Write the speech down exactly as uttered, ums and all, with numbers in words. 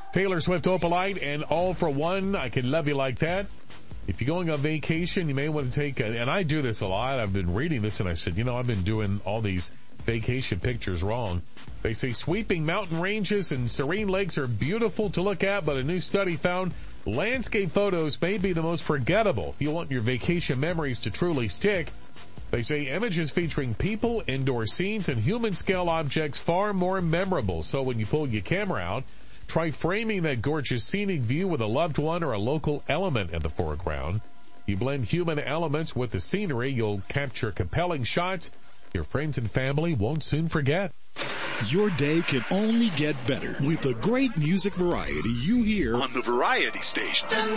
Taylor Swift, Opalite, and All for One. I Can Love You Like That. If you're going on vacation, you may want to take, a, and I do this a lot. I've been reading this and I said, you know, I've been doing all these vacation pictures wrong. They say sweeping mountain ranges and serene lakes are beautiful to look at, but a new study found landscape photos may be the most forgettable. If you want your vacation memories to truly stick, they say images featuring people, indoor scenes, and human-scale objects far more memorable. So when you pull your camera out, try framing that gorgeous scenic view with a loved one or a local element in the foreground. You blend human elements with the scenery, you'll capture compelling shots your friends and family won't soon forget. Your day can only get better with the great music variety you hear on the Variety Station.